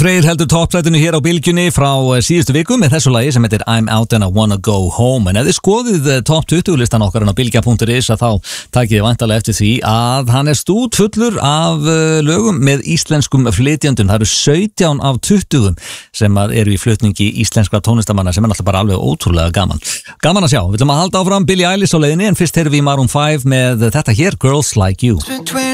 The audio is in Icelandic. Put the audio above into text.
Freyr heldur toppsætinu hér á Bylgjunni frá síðustu viku með þessu lagi sem heitir I'm Out and I Wanna Go Home. En ef þið skoðið topp 20 listan okkar á bylgja.is að þá takið þið væntanlega eftir því að hann stútfullur af lögum með íslenskum flytjöndum. Það eru 17 af 20 sem eru í flutningi íslenskra tónlistamanna sem náttúrulega bara alveg ótrúlega gaman. Gaman að sjá. Við ætlum að halda áfram Billie Eilish á leiðinni en fyrst heyrum við Maroon 5 með þetta hér, Girls Like You.